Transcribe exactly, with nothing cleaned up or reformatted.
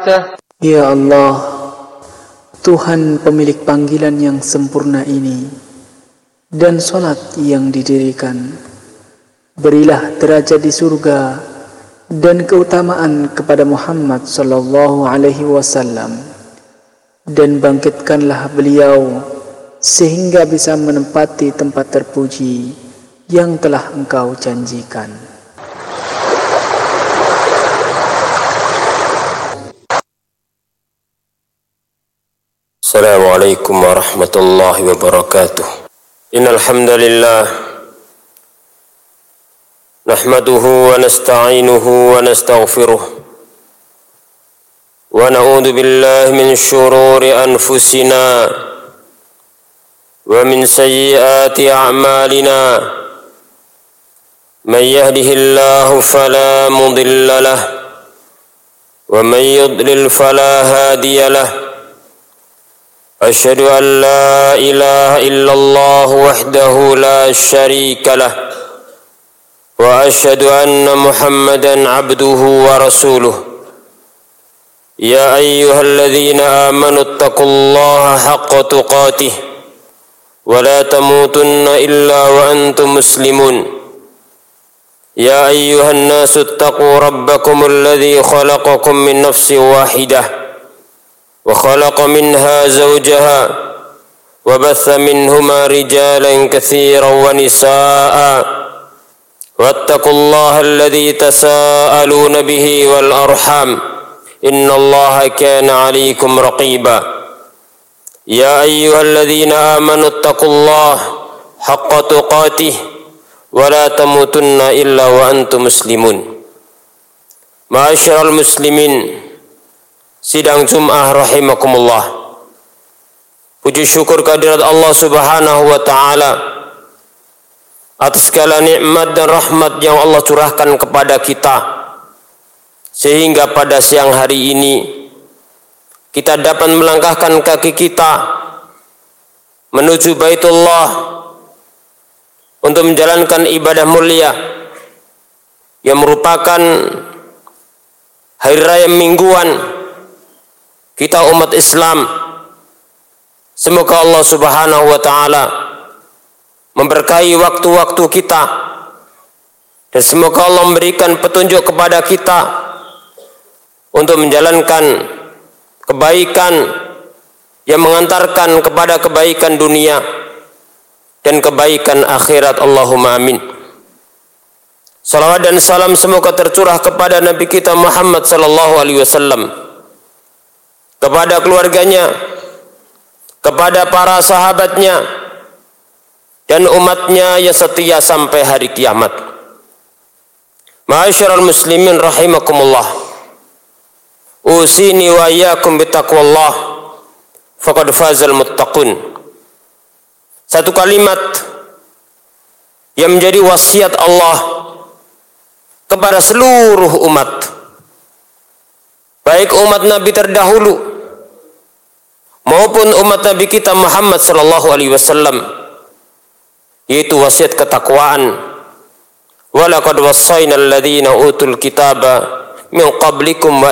Ya Allah, Tuhan pemilik panggilan yang sempurna ini dan solat yang didirikan, berilah derajat di surga dan keutamaan kepada Muhammad sallallahu alaihi wasallam, dan bangkitkanlah beliau sehingga bisa menempati tempat terpuji yang telah Engkau janjikan. Assalamualaikum warahmatullahi wabarakatuh. Innal hamdalillah nahmaduhu wa nasta'inuhu wa nastaghfiruh wa na'udzu billahi min shururi anfusina wa min sayyiati a'malina. Man yahdihillahu fala mudilla lahu wa man yudlil fala hadiya lahu. أشهد أن لا إله إلا الله وحده لا شريك له وأشهد أن محمدا عبده ورسوله. يا أيها الذين آمنوا اتقوا الله حق تقاته ولا تموتن إلا وأنتم مسلمون. يا أيها الناس اتقوا ربكم الذي خلقكم من نفس واحدة وخلق منها زوجها وبث منهما رجالا كثيرا ونساء واتقوا الله الذي تساءلون به والأرحام إن الله كان عليكم رقيبا. يا أيها الذين آمنوا اتقوا الله حق تقاته ولا تموتن إلا وأنتم مسلمون. معاشر المسلمين, sidang Jum'ah rahimakumullah. Puji syukur kehadirat Allah subhanahu wa ta'ala atas segala nikmat dan rahmat yang Allah curahkan kepada kita, sehingga pada siang hari ini kita dapat melangkahkan kaki kita menuju Baitullah untuk menjalankan ibadah mulia yang merupakan hari raya mingguan kita umat Islam. Semoga Allah subhanahu wa ta'ala memberkahi waktu-waktu kita, dan semoga Allah memberikan petunjuk kepada kita untuk menjalankan kebaikan yang mengantarkan kepada kebaikan dunia dan kebaikan akhirat. Allahumma amin. Salawat dan salam semoga tercurah kepada Nabi kita Muhammad sallallahu alaihi wasallam, kepada keluarganya, kepada para sahabatnya, dan umatnya yang setia sampai hari kiamat. Ma'asyiral muslimin rahimakumullah, usini wa iyyakum bittaqwallah faqad fazal muttaqun. Satu kalimat yang menjadi wasiat Allah kepada seluruh umat, baik umat Nabi terdahulu maupun umat Nabi kita Muhammad sallallahu alaihi wasallam, yaitu wasiat ketakwaan. Wa laqad wassayna alladziina utul kitaba min qablikum wa